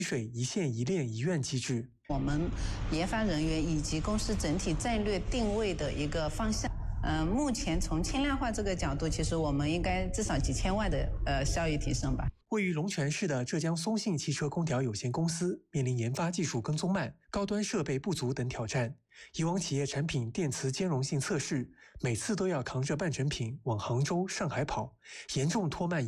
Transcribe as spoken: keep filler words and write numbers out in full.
水一线一链一院机制。 我们研发人员以及公司整体战略定位的一个方向。呃，目前从轻量化这个角度，其实我们应该至少几千万的呃效益提升吧。 位于龙泉市的浙江松信汽车空调有限公司面临研发技术跟踪慢、高端设备不足等挑战。以往企业产品电磁兼容性测试，每次都要扛着半成品往杭州、上海跑，严重拖慢